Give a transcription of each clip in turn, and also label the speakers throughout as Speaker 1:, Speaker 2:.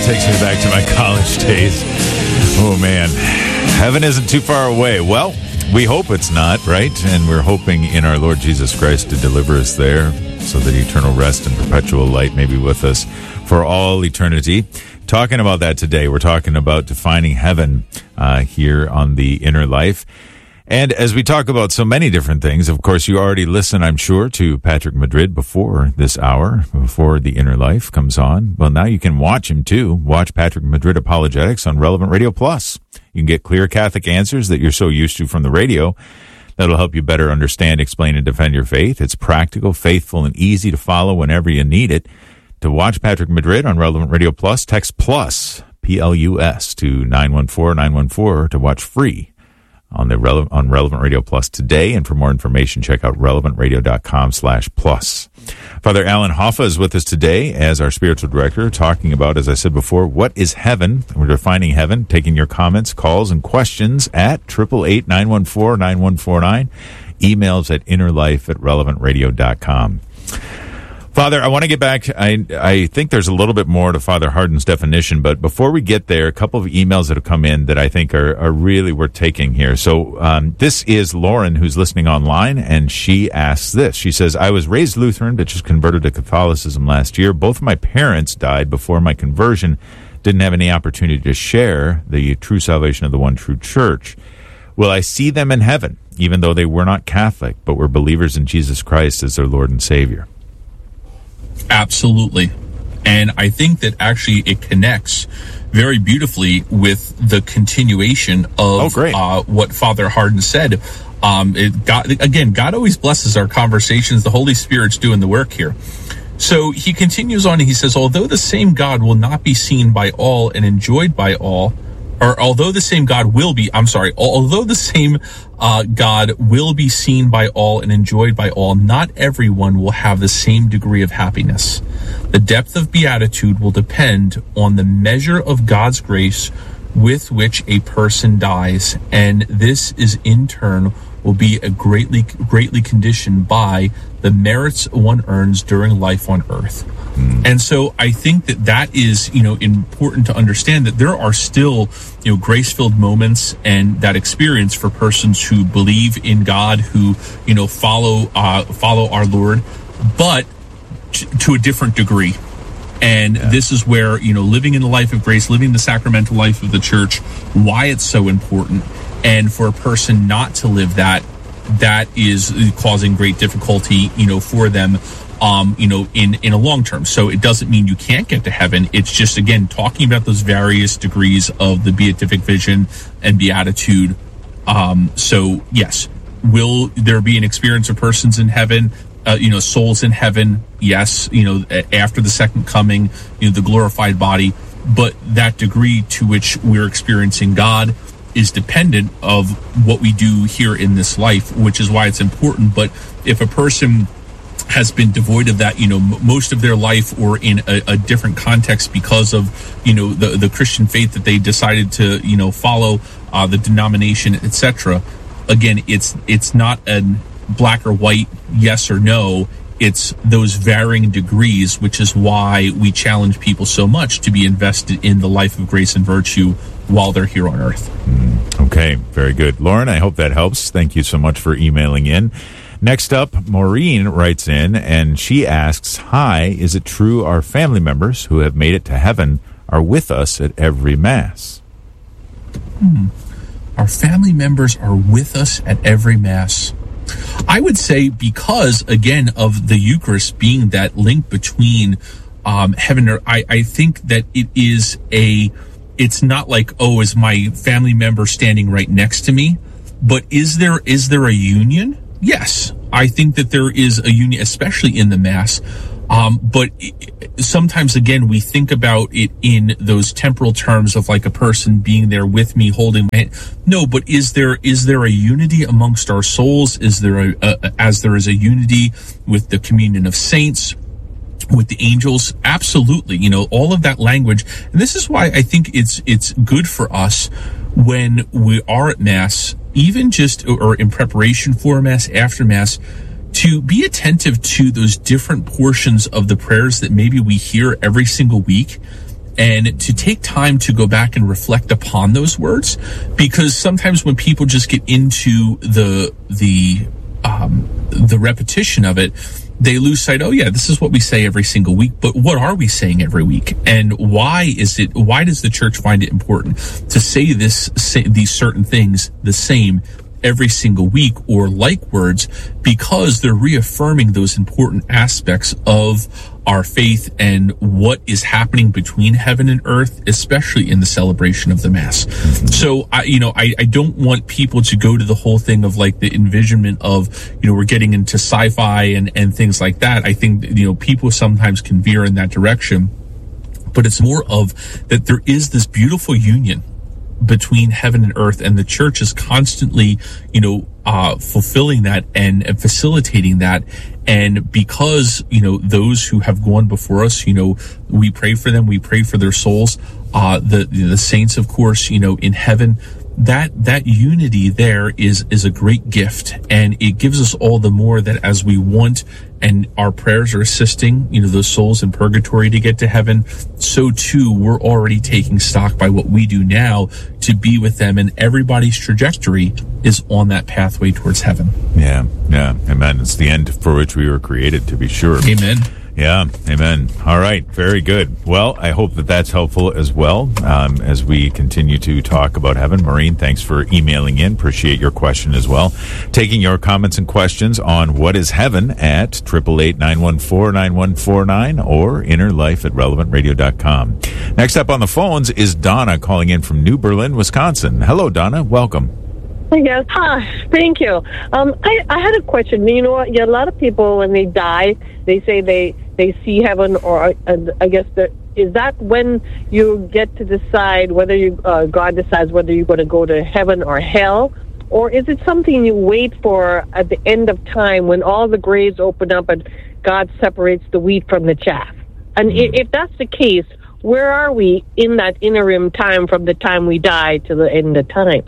Speaker 1: takes me back to my college days. Oh, man. Heaven isn't too far away. Well, we hope it's not, right? And we're hoping in our Lord Jesus Christ to deliver us there so that eternal rest and perpetual light may be with us for all eternity. Talking about that today, we're talking about defining heaven here on The Inner Life. And as we talk about so many different things, of course, you already listen, I'm sure, to Patrick Madrid before this hour, before The Inner Life comes on. Well, now you can watch him, too. Watch Patrick Madrid Apologetics on Relevant Radio Plus. You can get clear Catholic answers that you're so used to from the radio. That'll help you better understand, explain, and defend your faith. It's practical, faithful, and easy to follow whenever you need it. To watch Patrick Madrid on Relevant Radio Plus, text PLUS, P-L-U-S, to 914-914 to watch free on Relevant Radio Plus today. And for more information, check out relevantradio.com/plus. Father Alan Hoffa is with us today as our spiritual director, talking about, as I said before, what is heaven? We're defining heaven, taking your comments, calls, and questions at 888-914-9149, emails at innerlife@relevantradio.com. Father, I want to get back. I think there's a little bit more to Father Hardon's definition, but before we get there, a couple of emails that have come in that I think are really worth taking here. So this is Lauren, who's listening online, and she asks this. She says, I was raised Lutheran, but just converted to Catholicism last year. Both of my parents died before my conversion. Didn't have any opportunity to share the true salvation of the one true church. Will I see them in heaven, even though they were not Catholic, but were believers in Jesus Christ as their Lord and Savior?
Speaker 2: Absolutely. And I think that actually it connects very beautifully with the continuation of what Father Hardon said. God always blesses our conversations. The Holy Spirit's doing the work here. So he continues on and he says, although the same God will not be seen by all and enjoyed by all, or although the same God will be, although the same God will be seen by all and enjoyed by all, not everyone will have the same degree of happiness. The depth of beatitude will depend on the measure of God's grace with which a person dies, and this is in turn will be greatly conditioned by the merits one earns during life on earth. And so I think that is, important to understand that there are still, grace-filled moments and that experience for persons who believe in God, who, follow our Lord, but to a different degree. And this is where, living in the life of grace, living the sacramental life of the church, why it's so important. And for a person not to live that is causing great difficulty, for them, in a long term. So it doesn't mean you can't get to heaven. It's just, again, talking about those various degrees of the beatific vision and beatitude. So yes, will there be an experience of persons in heaven, souls in heaven? Yes, after the second coming, the glorified body, but that degree to which we're experiencing God is dependent of what we do here in this life, which is why it's important. But if a person has been devoid of that, most of their life, or in a different context because of, the Christian faith that they decided to, follow, the denomination, etc. Again, it's not a black or white, yes or no. It's those varying degrees, which is why we challenge people so much to be invested in the life of grace and virtue while they're here on earth.
Speaker 1: Okay, very good. Lauren, I hope that helps. Thank you so much for emailing in. Next up, Maureen writes in, and she asks, hi, is it true our family members who have made it to heaven are with us at every Mass?
Speaker 2: Our family members are with us at every Mass. I would say because, again, of the Eucharist being that link between heaven and earth, I think that it's not like, is my family member standing right next to me, but is there a union? Yes, I think that there is a union, especially in the Mass. But sometimes, again, we think about it in those temporal terms of like a person being there with me, holding my hand. No, but is there a unity amongst our souls? Is there as there is a unity with the communion of saints, with the angels? Absolutely. All of that language. And this is why I think it's good for us when we are at Mass, even just, or in preparation for Mass, after Mass, to be attentive to those different portions of the prayers that maybe we hear every single week, and to take time to go back and reflect upon those words, because sometimes when people just get into the repetition of it, they lose sight. Oh yeah, this is what we say every single week, but what are we saying every week? And why does the church find it important to say these certain things the same every single week, or like words? Because they're reaffirming those important aspects of our faith and what is happening between heaven and earth, especially in the celebration of the Mass. So I don't want people to go to the whole thing of like the envisionment of, we're getting into sci-fi and things like that. I think, people sometimes can veer in that direction, but it's more of that there is this beautiful union between heaven and earth, and the church is constantly, fulfilling that and facilitating that. And because, those who have gone before us, we pray for them, we pray for their souls, the saints, of course, in heaven, that unity there is a great gift, and it gives us all the more that as we want, and our prayers are assisting, those souls in purgatory to get to heaven, so too we're already taking stock by what we do now to be with them, and everybody's trajectory is on that pathway towards heaven.
Speaker 1: Yeah, amen. It's the end for which we were created, to be sure.
Speaker 2: Amen.
Speaker 1: Yeah, amen. All right, very good. Well, I hope that that's helpful as well as we continue to talk about heaven. Maureen, thanks for emailing in. Appreciate your question as well. Taking your comments and questions on What is Heaven at 888-914-9149 or innerlife@relevantradio.com. Next up on the phones is Donna calling in from New Berlin, Wisconsin. Hello, Donna. Welcome.
Speaker 3: Yes. Hi. Thank you. I had a question. A lot of people, when they die, they say they see heaven, or I guess is that when you get to decide whether God decides whether you're going to go to heaven or hell, or is it something you wait for at the end of time when all the graves open up and God separates the wheat from the chaff? And if that's the case, where are we in that interim time from the time we die to the end of time?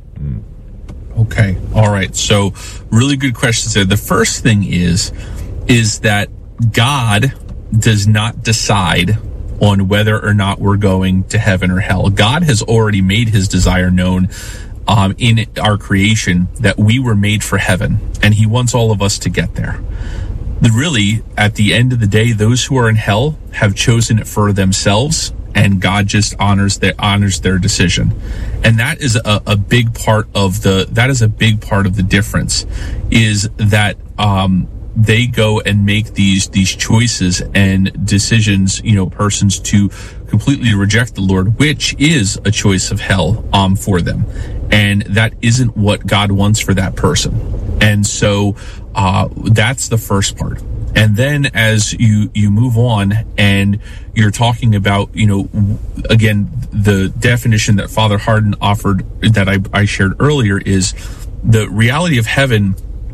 Speaker 2: Okay. All right. So really good questions there. The first thing is that God does not decide on whether or not we're going to heaven or hell. God has already made his desire known in our creation that we were made for heaven, and he wants all of us to get there. Really, at the end of the day, those who are in hell have chosen it for themselves, and God just honors their decision. And that is a big part of the difference, is that they go and make these choices and decisions, persons to completely reject the Lord, which is a choice of hell for them. And that isn't what God wants for that person. And so that's the first part. And then as you move on and you're talking about, again, the definition that Father Hardon offered that I shared earlier is the reality of heaven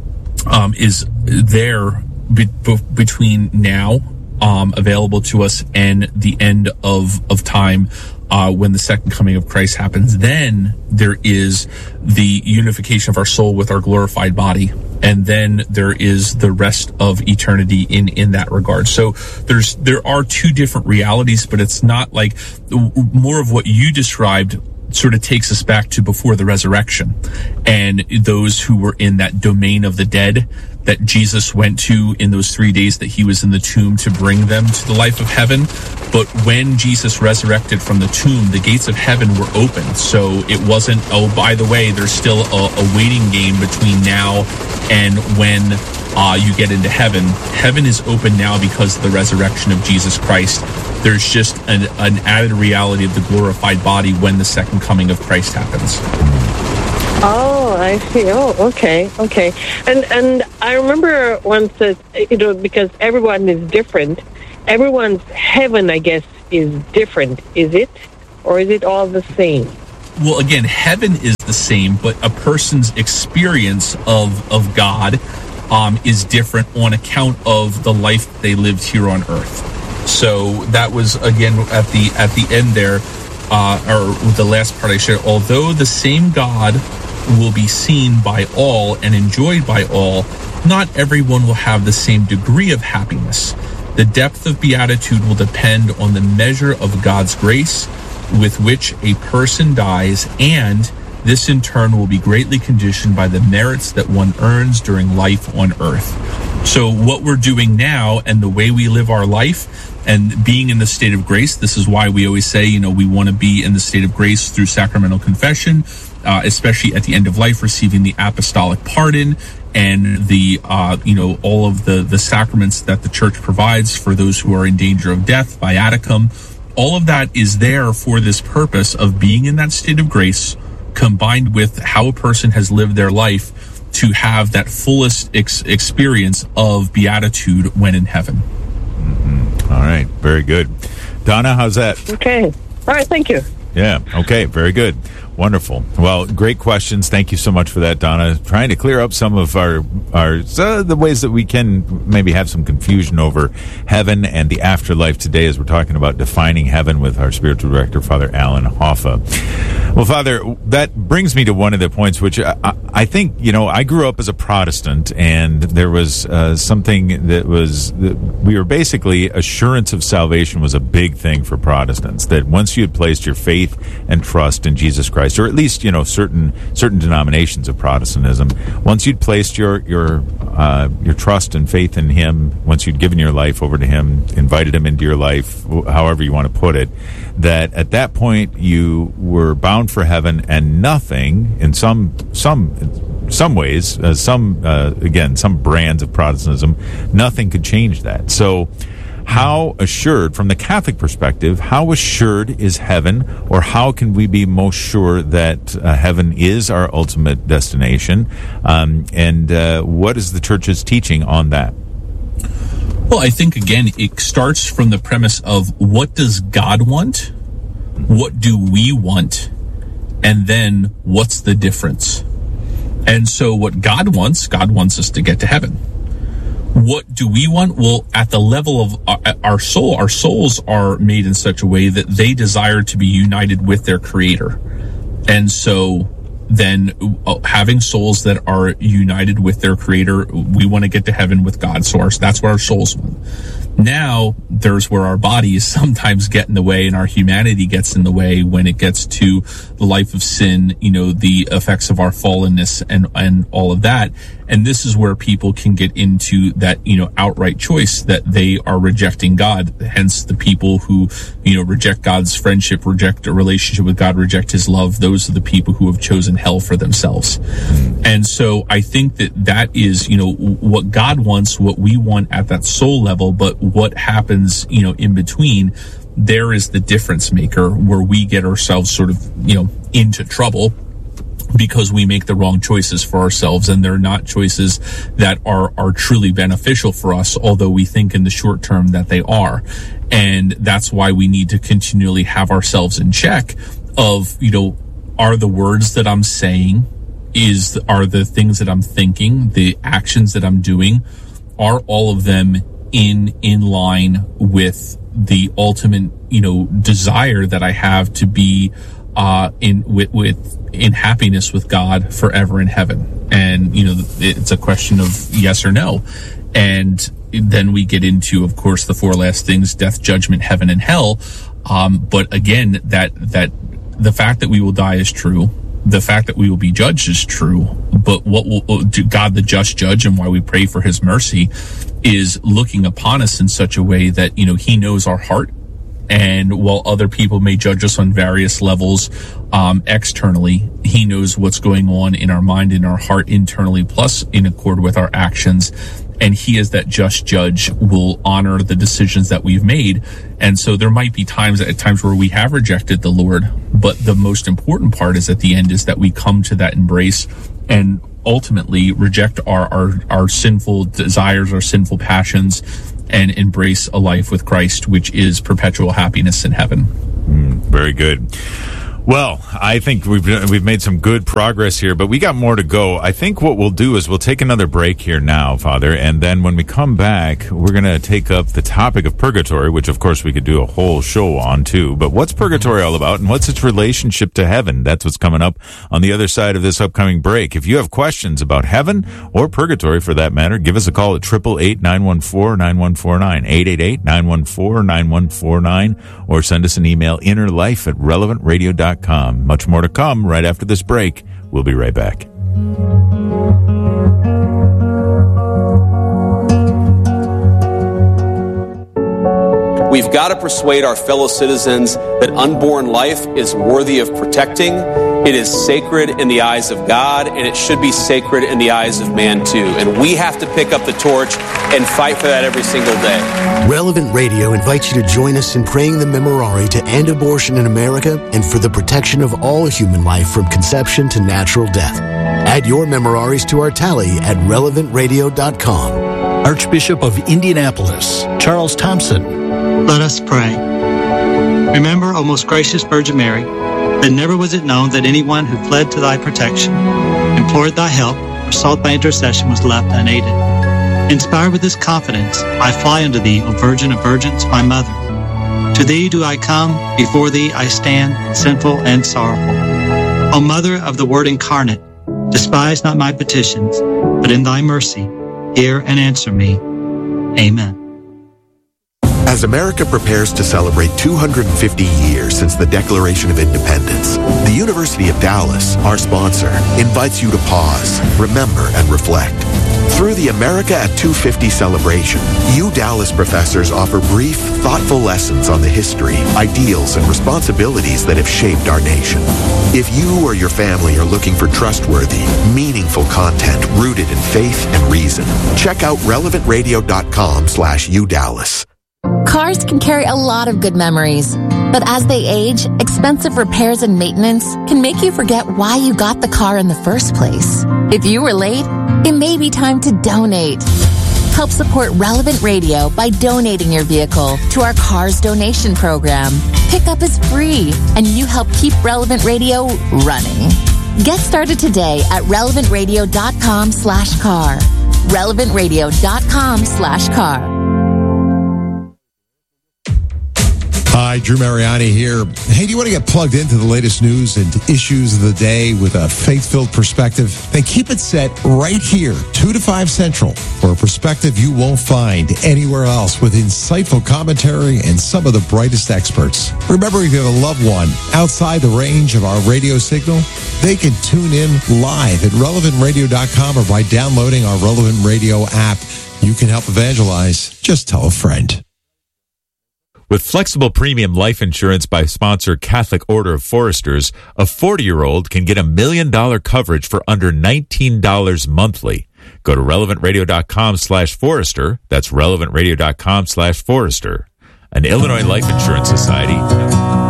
Speaker 2: is there between now, available to us, and the end of time, when the second coming of Christ happens. There is the unification of our soul with our glorified body, and then there is the rest of eternity in that regard. So there are two different realities, but it's not like more of what you described sort of takes us back to before the resurrection, and those who were in that domain of the dead that Jesus went to in those 3 days that he was in the tomb to bring them to the life of heaven. But when Jesus resurrected from the tomb, the gates of heaven were open. So it wasn't, oh, by the way, there's still a waiting game between now and when you get into heaven. Heaven is open now because of the resurrection of Jesus Christ. There's just an added reality of the glorified body when the second coming of Christ happens.
Speaker 3: Oh, I see. Oh, okay. And I remember once that, because everyone is different, everyone's heaven, I guess, is different. Is it? Or is it all the same?
Speaker 2: Well, again, heaven is the same, but a person's experience of God is different on account of the life they lived here on earth. So that was, again, at the end there, or the last part I shared, although the same God will be seen by all and enjoyed by all, not everyone will have the same degree of happiness. The depth of beatitude will depend on the measure of God's grace with which a person dies, and this in turn will be greatly conditioned by the merits that one earns during life on earth. So what we're doing now and the way we live our life and being in the state of grace, this is why we always say, we want to be in the state of grace through sacramental confession, especially at the end of life, receiving the apostolic pardon and the all of the sacraments that the church provides for those who are in danger of death, viaticum. All of that is there for this purpose of being in that state of grace, combined with how a person has lived their life to have that fullest experience of beatitude when in heaven.
Speaker 1: Mm-hmm. All right. Very good. Donna, how's that?
Speaker 3: Okay. All right. Thank you.
Speaker 1: Yeah. Okay. Very good. Wonderful. Well, great questions. Thank you so much for that, Donna. Trying to clear up some of the ways that we can maybe have some confusion over heaven and the afterlife today, as we're talking about defining heaven with our spiritual director, Father Alan Hoffa. Well, Father, that brings me to one of the points which I think, I grew up as a Protestant, and there was something that we were basically, assurance of salvation was a big thing for Protestants, that once you had placed your faith and trust in Jesus Christ, or at least, certain denominations of Protestantism, once you'd placed your trust and faith in Him, once you'd given your life over to Him, invited Him into your life, however you want to put it, that at that point you were bound for heaven, and nothing, in some ways, some brands of Protestantism, nothing could change that. So how assured, from the Catholic perspective, how assured is heaven, or how can we be most sure that heaven is our ultimate destination? And what is the Church's teaching on that?
Speaker 2: Well, I think, again, it starts from the premise of what does God want? What do we want? And then what's the difference? And so what God wants us to get to heaven. What do we want? Well, at the level of our soul, our souls are made in such a way that they desire to be united with their Creator. And so then having souls that are united with their Creator, we want to get to heaven with God. So that's what our souls want. Now, there's where our bodies sometimes get in the way, and our humanity gets in the way when it gets to the life of sin, the effects of our fallenness and all of that. And this is where people can get into that, outright choice that they are rejecting God. Hence the people who, reject God's friendship, reject a relationship with God, reject His love. Those are the people who have chosen hell for themselves. And so I think that is, what God wants, what we want at that soul level, but what happens, in between, there is the difference maker where we get ourselves sort of, into trouble, because we make the wrong choices for ourselves, and they're not choices that are truly beneficial for us, although we think in the short term that they are. And that's why we need to continually have ourselves in check of, are the words that I'm saying, are the things that I'm thinking, the actions that I'm doing, are all of them in line with the ultimate, desire that I have to be in happiness with God forever in heaven. And it's a question of yes or no. And then we get into, of course, the four last things: death, judgment, heaven, and hell. But again, that the fact that we will die is true. The fact that we will be judged is true. But what will God, the just judge, and why we pray for His mercy, is looking upon us in such a way that He knows our heart. And while other people may judge us on various levels externally, He knows what's going on in our mind, in our heart, internally, plus in accord with our actions. And He, as that just judge, will honor the decisions that we've made. And so there might be times where we have rejected the Lord, but the most important part is at the end is that we come to that embrace and ultimately reject our sinful desires, our sinful passions, and embrace a life with Christ, which is perpetual happiness in heaven.
Speaker 1: Very good. Well, I think we've made some good progress here, but we got more to go. I think what we'll do is we'll take another break here now, Father, and then when we come back, we're going to take up the topic of purgatory, which of course we could do a whole show on too. But what's purgatory all about, and what's its relationship to heaven? That's what's coming up on the other side of this upcoming break. If you have questions about heaven or purgatory for that matter, give us a call at 888-914-9149, 888-914-9149, or send us an email, innerlife@relevantradio.com. Much more to come right after this break. We'll be right back.
Speaker 4: We've got to persuade our fellow citizens that unborn life is worthy of protecting. It is sacred in the eyes of God, and it should be sacred in the eyes of man too. And we have to pick up the torch and fight for that every single day.
Speaker 5: Relevant Radio invites you to join us in praying the Memorare to end abortion in America and for the protection of all human life from conception to natural death. Add your Memoraries to our tally at relevantradio.com.
Speaker 6: Archbishop of Indianapolis, Charles Thompson.
Speaker 7: Let us pray. Remember, O most gracious Virgin Mary, that never was it known that anyone who fled to thy protection, implored thy help, or sought thy intercession was left unaided. Inspired with this confidence, I fly unto thee, O Virgin of Virgins, my mother. To thee do I come, before thee I stand, sinful and sorrowful. O Mother of the Word incarnate, despise not my petitions, but in thy mercy, hear and answer me. Amen.
Speaker 8: As America prepares to celebrate 250 years since the Declaration of Independence, the University of Dallas, our sponsor, invites you to pause, remember, and reflect. Through the America at 250 celebration, Dallas professors offer brief, thoughtful lessons on the history, ideals, and responsibilities that have shaped our nation. If you or your family are looking for trustworthy, meaningful content rooted in faith and reason, check out relevantradio.com/UDallas.
Speaker 9: Cars can carry a lot of good memories, but as they age, expensive repairs and maintenance can make you forget why you got the car in the first place. If you were late, it may be time to donate. Help support Relevant Radio by donating your vehicle to our Cars Donation Program. Pickup is free, and you help keep Relevant Radio running. Get started today at relevantradio.com/car. relevantradio.com/car.
Speaker 10: Hi, Drew Mariani here. Hey, do you want to get plugged into the latest news and issues of the day with a faith-filled perspective? Then keep it set right here, 2 to 5 Central, for a perspective you won't find anywhere else with insightful commentary and some of the brightest experts. Remember, if you have a loved one outside the range of our radio signal, they can tune in live at relevantradio.com or by downloading our Relevant Radio app. You can help evangelize. Just tell a friend.
Speaker 1: With flexible premium life insurance by sponsor Catholic Order of Foresters, a 40-year-old can get $1 million coverage for under $19 monthly. Go to relevantradio.com/Forester. That's relevantradio.com/Forester. An Illinois Life Insurance Society.